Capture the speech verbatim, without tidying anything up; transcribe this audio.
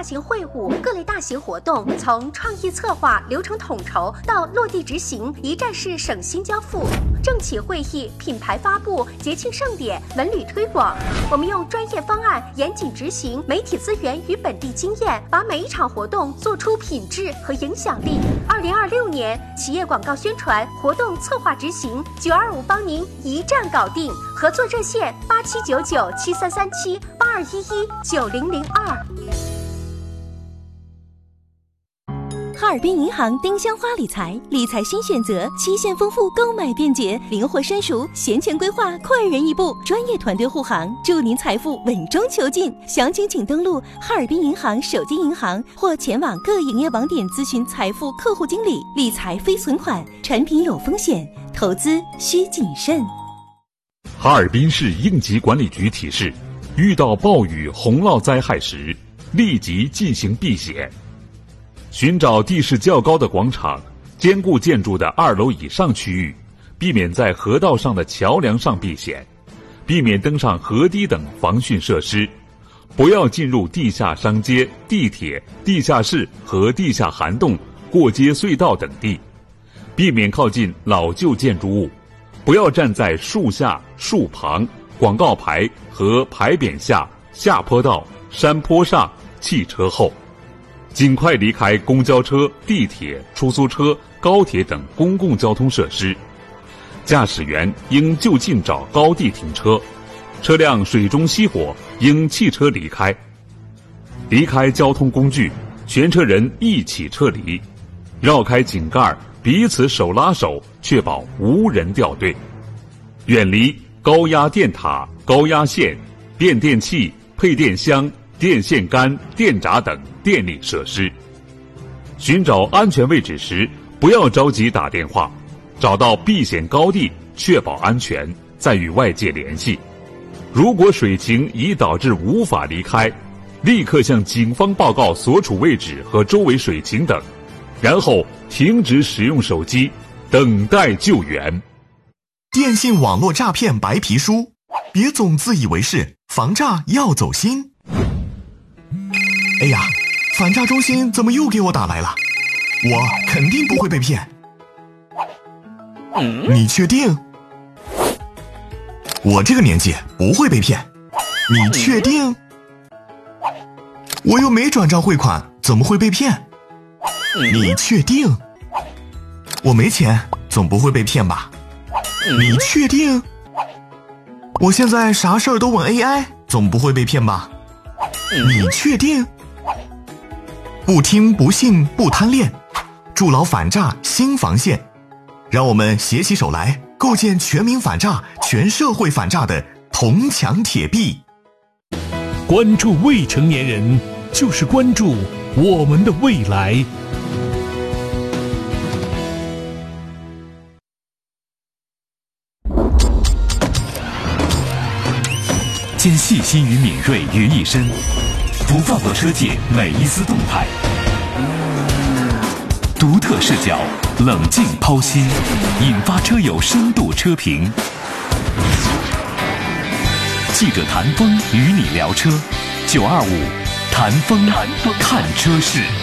大型会晤、各类大型活动，从创意策划、流程统筹到落地执行，一站式省心交付。政企会议、品牌发布、节庆盛典、文旅推广，我们用专业方案严谨执行，媒体资源与本地经验，把每一场活动做出品质和影响力。二零二六年企业广告宣传活动策划执行，九二五帮您一站搞定。合作热线八七九九七三三七八二一一九零零二。 哈尔滨银行丁香花理财，理财新选择，期限丰富，购买便捷，灵活申赎，闲钱规划快人一步，专业团队护航，祝您财富稳中求进。详情请登录哈尔滨银行手机银行或前往各营业网点咨询财富客户经理。理财非存款，产品有风险，投资需谨慎。 哈尔滨市应急管理局提示：遇到暴雨、洪涝灾害时，立即进行避险。寻找地势较高的广场、坚固建筑的二楼以上区域，避免在河道上的桥梁上避险，避免登上河堤等防汛设施，不要进入地下商街、地铁、地下室和地下涵洞、过街隧道等地，避免靠近老旧建筑物，不要站在树下、树旁、广告牌和牌匾下、下坡道、山坡上、汽车后。尽快离开公交车、地铁、出租车、高铁等公共交通设施。驾驶员应就近找高地停车，车辆水中熄火应弃车离开。离开交通工具，全车人一起撤离，绕开井盖，彼此手拉手，确保无人掉队。远离高压电塔、高压线、变电器、配电箱、电线杆、电闸等电力设施。寻找安全位置时，不要着急打电话，找到避险高地，确保安全，再与外界联系。如果水情已导致无法离开，立刻向警方报告所处位置和周围水情等，然后停止使用手机，等待救援。 电信网络诈骗白皮书，别总自以为是，防诈要走心。哎呀，反诈中心怎么又给我打来了？我肯定不会被骗。你确定？我这个年纪不会被骗。你确定？我又没转账汇款，怎么会被骗？你确定？我没钱，总不会被骗吧？你确定？我现在啥事儿都问 A I， 总不会被骗吧？你确定？不听不信不贪恋，筑牢反诈新防线。让我们携起手来，构建全民反诈、全社会反诈的铜墙铁壁。 关注未成年人，就是关注我们的未来。 将细心与敏锐于一身，不放过车界每一丝动态，独特视角，冷静剖析，引发车友深度车评。记者谭峰与你聊车，九二五谈风看车事。